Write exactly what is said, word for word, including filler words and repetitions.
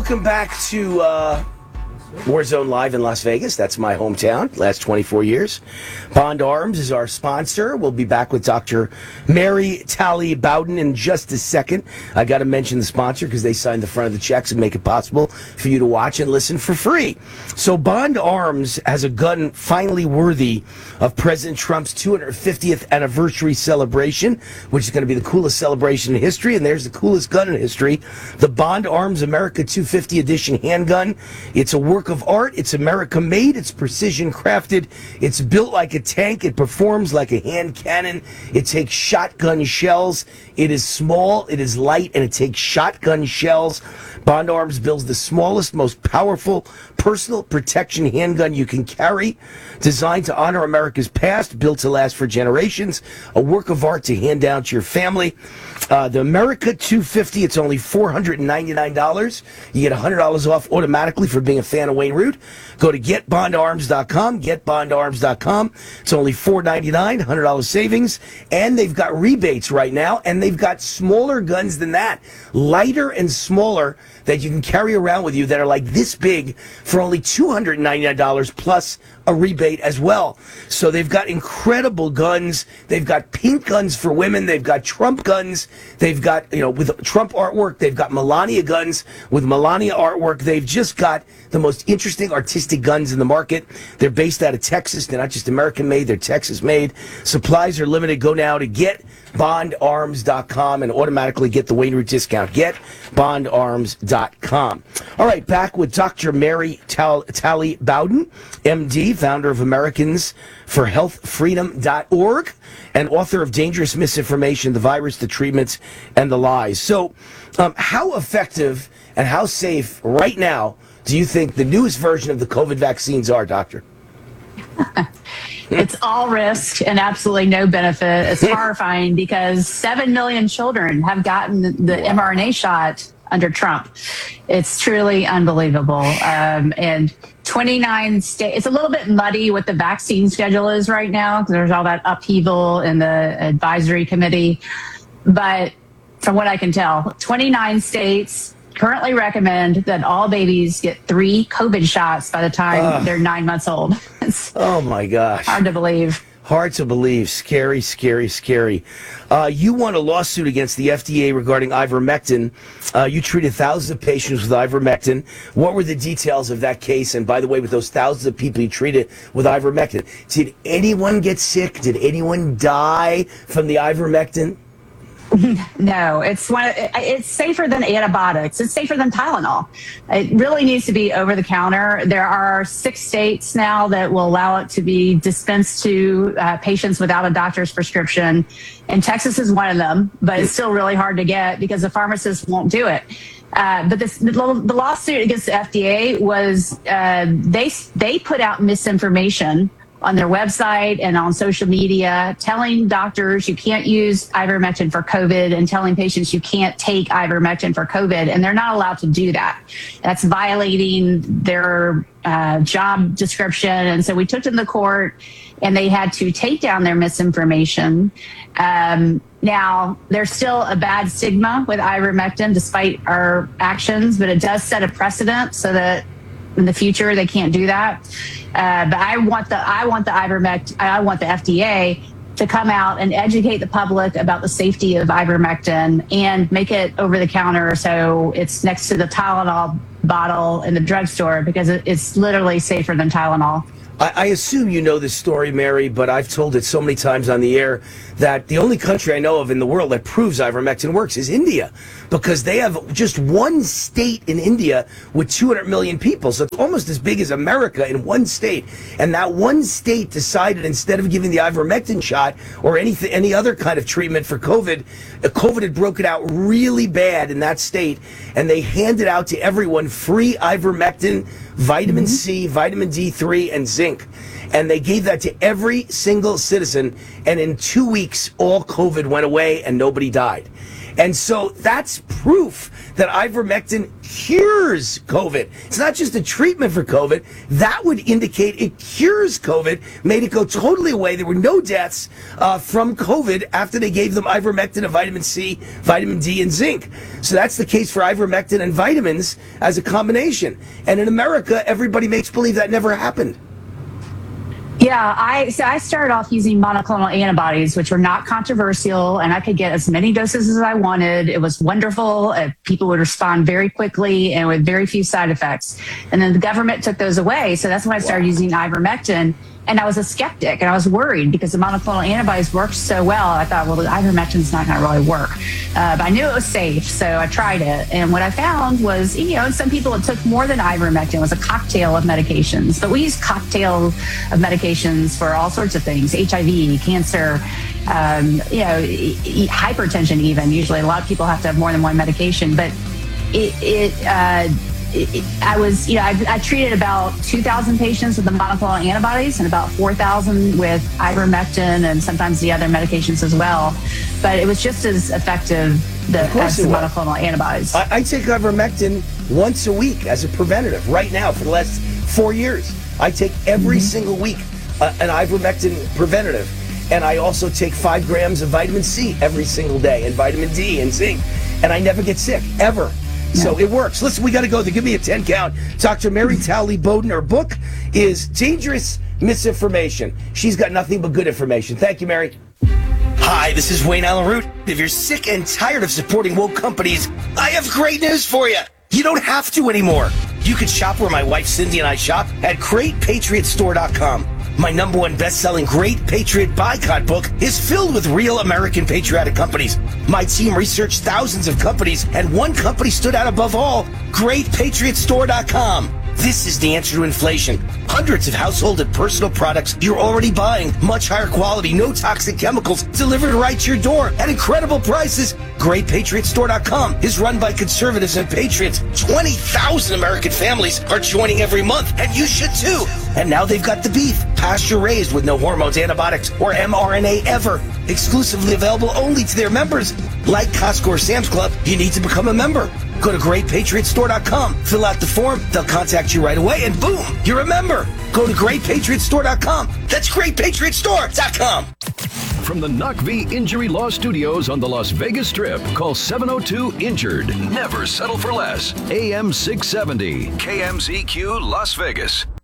welcome back to uh, Warzone Live in Las Vegas. That's my hometown, last twenty-four years. Bond Arms is our sponsor. We'll be back with Doctor Mary Talley Bowden in just a second. I got to mention the sponsor because they signed the front of the checks and make it possible for you to watch and listen for free. So Bond Arms has a gun finally worthy of President Trump's two hundred fiftieth anniversary celebration, which is going to be the coolest celebration in history. And there's the coolest gun in history, the Bond Arms America two fifty edition handgun. It's a work of art. It's America made. It's precision crafted. It's built like a tank. It performs like a hand cannon. It takes shotgun shells. It is small, it is light, and it takes shotgun shells. Bond Arms builds the smallest, most powerful personal protection handgun you can carry, designed to honor America's past, built to last for generations, a work of art to hand down to your family. Uh, the America two fifty, it's only four hundred ninety-nine dollars. You get one hundred dollars off automatically for being a fan of Wayne Root. Go to get bond arms dot com, get bond arms dot com. It's only four ninety-nine, one hundred dollars savings, and they've got rebates right now, and they've got smaller guns than that, lighter and smaller, that you can carry around with you that are like this big for only two hundred ninety-nine dollars plus a rebate as well. So they've got incredible guns. They've got pink guns for women. They've got Trump guns. They've got, you know, with Trump artwork. They've got Melania guns with Melania artwork. They've just got the most interesting artistic guns in the market. They're based out of Texas. They're not just American made. They're Texas made. Supplies are limited. Go now to get bond arms dot com and automatically get the Wayne Root discount. get bond arms dot com. All right, back with Doctor Mary Tal- Talley Bowden, M D, founder of Americans for Health Freedom dot org, and author of Dangerous Misinformation, The Virus, the Treatments, and the Lies. So, um, how effective and how safe right now do you think the newest version of the COVID vaccines are, Doctor? It's all risk and absolutely no benefit. It's horrifying because seven million children have gotten the wow. mRNA shot under Trump. It's truly unbelievable. Um, and twenty-nine states, it's a little bit muddy what the vaccine schedule is right now because there's all that upheaval in the advisory committee. But from what I can tell, twenty-nine states currently recommend that all babies get three COVID shots by the time uh, they're nine months old. It's oh my gosh. Hard to believe. Hard to believe. Scary, scary, scary. Uh, you won a lawsuit against the F D A regarding ivermectin. Uh, you treated thousands of patients with ivermectin. What were the details of that case? And by the way, with those thousands of people you treated with ivermectin, did anyone get sick? Did anyone die from the ivermectin? No, it's one. It's safer than antibiotics. It's safer than Tylenol. It really needs to be over the counter. There are six states now that will allow it to be dispensed to uh, patients without a doctor's prescription, and Texas is one of them. But it's still really hard to get because the pharmacists won't do it. Uh, but this, the, the lawsuit against the F D A was uh, they they put out misinformation on their website and on social media, telling doctors you can't use ivermectin for COVID and telling patients you can't take ivermectin for COVID, and they're not allowed to do that. That's violating their uh, job description, and so we took them to court, and they had to take down their misinformation. Um, now, there's still a bad stigma with ivermectin despite our actions, but it does set a precedent so that in the future they can't do that. Uh, but I want the I want the ivermectin I want the F D A to come out and educate the public about the safety of ivermectin and make it over the counter so it's next to the Tylenol bottle in the drugstore because it, it's literally safer than Tylenol. I, I assume you know this story, Mary, but I've told it so many times on the air that the only country I know of in the world that proves ivermectin works is India, because they have just one state in India with two hundred million people. So it's almost as big as America in one state. And that one state decided instead of giving the ivermectin shot or anything, any other kind of treatment for COVID, COVID had broken out really bad in that state. And they handed out to everyone free ivermectin, vitamin mm-hmm. C, vitamin D three, and zinc. And they gave that to every single citizen. And in two weeks, all COVID went away and nobody died. And so that's proof that ivermectin cures COVID. It's not just a treatment for COVID. That would indicate it cures COVID, made it go totally away. There were no deaths uh, from COVID after they gave them ivermectin and vitamin C, vitamin D, and zinc. So that's the case for ivermectin and vitamins as a combination. And in America, everybody makes believe that never happened. Yeah, I so I started off using monoclonal antibodies, which were not controversial, and I could get as many doses as I wanted. It was wonderful. Uh, people would respond very quickly and with very few side effects. And then the government took those away, so that's when I started wow. using ivermectin. And I was a skeptic, and I was worried because the monoclonal antibodies worked so well. I thought, well, the ivermectin's not going to really work. Uh, but I knew it was safe, so I tried it. And what I found was, you know, in some people it took more than ivermectin. It was a cocktail of medications. But we use cocktail of medications for all sorts of things, H I V, cancer, um, you know, e- e- hypertension even. Usually a lot of people have to have more than one medication. But it... it uh, I was, you know, I, I treated about two thousand patients with the monoclonal antibodies and about four thousand with ivermectin and sometimes the other medications as well. But it was just as effective the, as the monoclonal antibodies. I, I take ivermectin once a week as a preventative right now for the last four years. I take every mm-hmm. single week uh, an ivermectin preventative. And I also take five grams of vitamin C every single day and vitamin D and zinc. And I never get sick, ever. So no. It works. Listen, we got to go there. Give me a ten count. Doctor Mary Talley Bowden, her book is Dangerous Misinformation. She's got nothing but good information. Thank you, Mary. Hi, this is Wayne Allen Root. If you're sick and tired of supporting woke companies, I have great news for you. You don't have to anymore. You can shop where my wife Cindy and I shop at great patriot store dot com. My number one best-selling Great Patriot Boycott book is filled with real American patriotic companies. My team researched thousands of companies, and one company stood out above all, great patriot store dot com. This is the answer to inflation. Hundreds of household and personal products you're already buying. Much higher quality, no toxic chemicals, delivered right to your door at incredible prices. great patriot store dot com is run by conservatives and patriots. twenty thousand American families are joining every month, and you should too. And now they've got the beef, pasture-raised with no hormones, antibiotics, or mRNA ever. Exclusively available only to their members. Like Costco or Sam's Club, you need to become a member. Go to great patriot store dot com, fill out the form, they'll contact you right away, and boom, you're a member. Go to great patriot store dot com. That's great patriot store dot com. From the N U C V Injury Law Studios on the Las Vegas Strip, call seven oh two injured. Never settle for less. A M six seventy, K M Z Q Las Vegas.